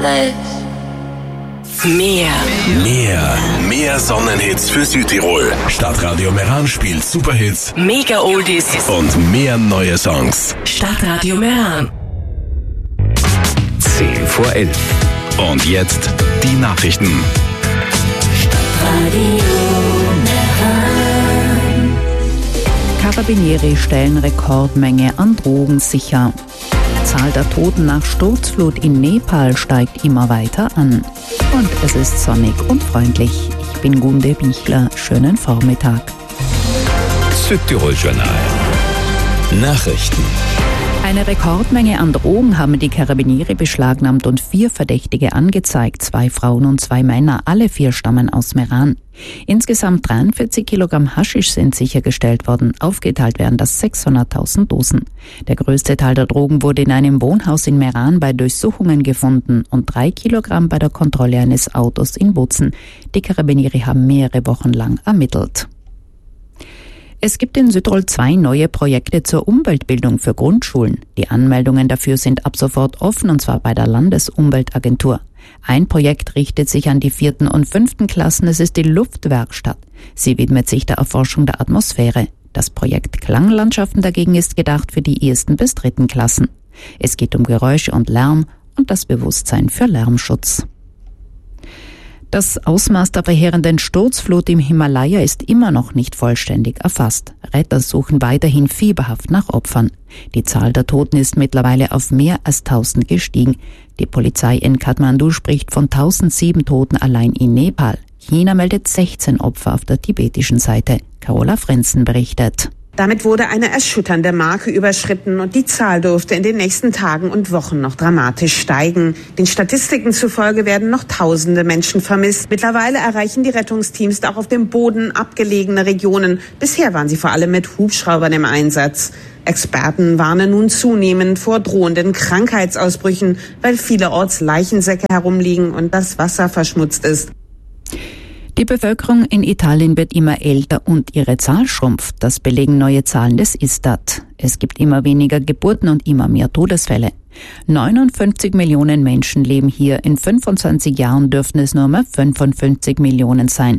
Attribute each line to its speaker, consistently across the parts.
Speaker 1: Mehr Sonnenhits für Südtirol. Stadtradio Meran spielt Superhits,
Speaker 2: Mega Oldies
Speaker 1: und mehr neue Songs.
Speaker 2: Stadtradio Meran.
Speaker 1: 10 vor 11. Und jetzt die Nachrichten.
Speaker 3: Carabinieri stellen Rekordmenge an Drogen sicher. Zahl der Toten nach Sturzflut in Nepal steigt immer weiter an. Und es ist sonnig und freundlich. Ich bin Gunde Bichler. Schönen Vormittag.
Speaker 1: Südtirol Journal. Nachrichten.
Speaker 3: Eine Rekordmenge an Drogen haben die Carabinieri beschlagnahmt und 4 Verdächtige angezeigt. 2 Frauen und 2 Männer, alle 4 stammen aus Meran. Insgesamt 43 Kilogramm Haschisch sind sichergestellt worden. Aufgeteilt werden das 600.000 Dosen. Der größte Teil der Drogen wurde in einem Wohnhaus in Meran bei Durchsuchungen gefunden und 3 Kilogramm bei der Kontrolle eines Autos in Bozen. Die Carabinieri haben mehrere Wochen lang ermittelt. Es gibt in Südtirol 2 neue Projekte zur Umweltbildung für Grundschulen. Die Anmeldungen dafür sind ab sofort offen, und zwar bei der Landesumweltagentur. Ein Projekt richtet sich an die 4. und 5. Klassen. Es ist die Luftwerkstatt. Sie widmet sich der Erforschung der Atmosphäre. Das Projekt Klanglandschaften dagegen ist gedacht für die 1. bis 3. Klassen. Es geht um Geräusche und Lärm und das Bewusstsein für Lärmschutz. Das Ausmaß der verheerenden Sturzflut im Himalaya ist immer noch nicht vollständig erfasst. Retter suchen weiterhin fieberhaft nach Opfern. Die Zahl der Toten ist mittlerweile auf mehr als 1000 gestiegen. Die Polizei in Kathmandu spricht von 1007 Toten allein in Nepal. China meldet 16 Opfer auf der tibetischen Seite. Carola Frenzen berichtet.
Speaker 4: Damit wurde eine erschütternde Marke überschritten und die Zahl dürfte in den nächsten Tagen und Wochen noch dramatisch steigen. Den Statistiken zufolge werden noch tausende Menschen vermisst. Mittlerweile erreichen die Rettungsteams auch auf dem Boden abgelegene Regionen. Bisher waren sie vor allem mit Hubschraubern im Einsatz. Experten warnen nun zunehmend vor drohenden Krankheitsausbrüchen, weil vielerorts Leichensäcke herumliegen und das Wasser verschmutzt ist.
Speaker 3: Die Bevölkerung in Italien wird immer älter und ihre Zahl schrumpft. Das belegen neue Zahlen des Istat. Es gibt immer weniger Geburten und immer mehr Todesfälle. 59 Millionen Menschen leben hier. In 25 Jahren dürften es nur mehr 55 Millionen sein.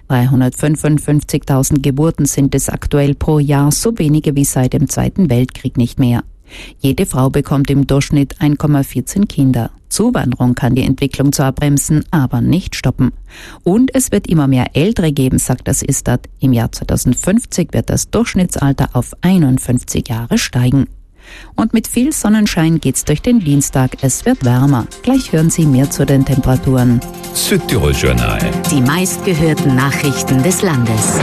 Speaker 3: 355.000 Geburten sind es aktuell pro Jahr, so wenige wie seit dem Zweiten Weltkrieg nicht mehr. Jede Frau bekommt im Durchschnitt 1,14 Kinder. Zuwanderung kann die Entwicklung zwar bremsen, aber nicht stoppen. Und es wird immer mehr Ältere geben, sagt das Istat. Im Jahr 2050 wird das Durchschnittsalter auf 51 Jahre steigen. Und mit viel Sonnenschein geht's durch den Dienstag. Es wird wärmer. Gleich hören Sie mehr zu den Temperaturen.
Speaker 1: Südtirol Journal.
Speaker 5: Die meistgehörten Nachrichten des Landes.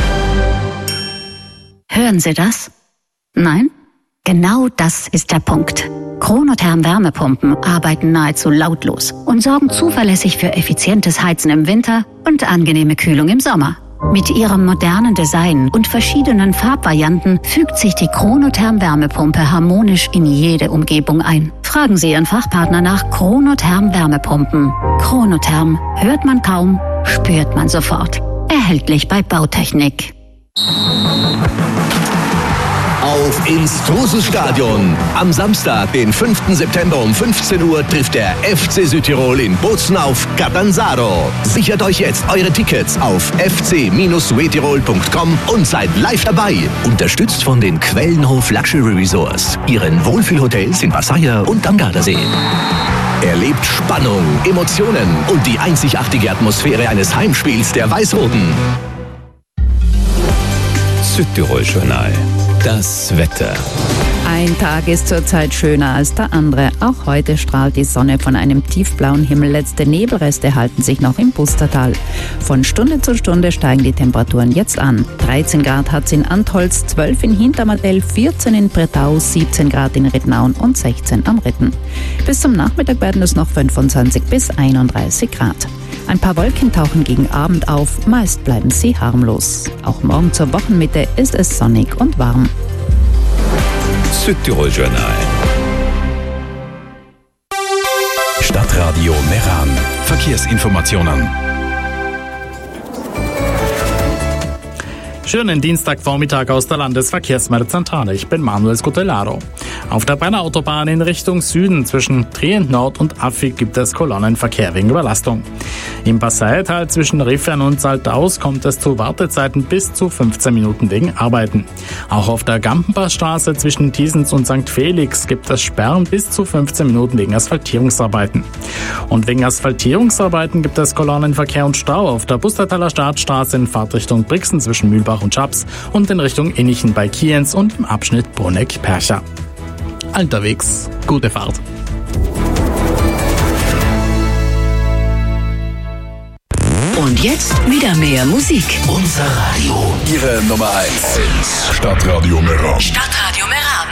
Speaker 5: Hören Sie das? Nein? Genau das ist der Punkt. Chronotherm Wärmepumpen arbeiten nahezu lautlos und sorgen zuverlässig für effizientes Heizen im Winter und angenehme Kühlung im Sommer. Mit ihrem modernen Design und verschiedenen Farbvarianten fügt sich die Chronotherm Wärmepumpe harmonisch in jede Umgebung ein. Fragen Sie Ihren Fachpartner nach Chronotherm Wärmepumpen. Chronotherm hört man kaum, spürt man sofort. Erhältlich bei Bautechnik.
Speaker 6: Auf ins Truselstadion. Am Samstag, den 5. September um 15 Uhr trifft der FC Südtirol in Bozen auf Catanzaro. Sichert euch jetzt eure Tickets auf fc-suetirol.com und seid live dabei. Unterstützt von den Quellenhof Luxury Resorts, ihren Wohlfühlhotels in Passaia und am Gardasee. Erlebt Spannung, Emotionen und die einzigartige Atmosphäre eines Heimspiels der Weiß-Roten.
Speaker 1: Südtirol Journal. Das Wetter.
Speaker 3: Ein Tag ist zurzeit schöner als der andere. Auch heute strahlt die Sonne von einem tiefblauen Himmel. Letzte Nebelreste halten sich noch im Pustertal. Von Stunde zu Stunde steigen die Temperaturen jetzt an. 13 Grad hat es in Antholz, 12 in Hintermadell, 14 in Bretau, 17 Grad in Rittnauen und 16 am Ritten. Bis zum Nachmittag werden es noch 25 bis 31 Grad. Ein paar Wolken tauchen gegen Abend auf, meist bleiben sie harmlos. Auch morgen zur Wochenmitte ist es sonnig und warm.
Speaker 1: Südtirol Journal. Stadtradio Meran. Verkehrsinformationen.
Speaker 7: Schönen Dienstagvormittag aus der Landesverkehrsmeldzentrale. Ich bin Manuel Scutellaro. Auf der Brenner-Autobahn in Richtung Süden zwischen Trient Nord und Affig gibt es Kolonnenverkehr wegen Überlastung. Im Passaital zwischen Riffern und Saltaus kommt es zu Wartezeiten bis zu 15 Minuten wegen Arbeiten. Auch auf der Gampenpassstraße zwischen Thiesens und St. Felix gibt es Sperren bis zu 15 Minuten wegen Asphaltierungsarbeiten. Und wegen Asphaltierungsarbeiten gibt es Kolonnenverkehr und Stau auf der Bustertaler Startstraße in Fahrtrichtung Brixen zwischen Mühlbach und Schaps und in Richtung Innichen bei Kienz und im Abschnitt Bruneck-Percha. Unterwegs, gute Fahrt.
Speaker 2: Und jetzt wieder mehr Musik.
Speaker 1: Unser Radio. Ihre Nummer 1. Stadtradio Meran.
Speaker 2: Stadtradio Meran.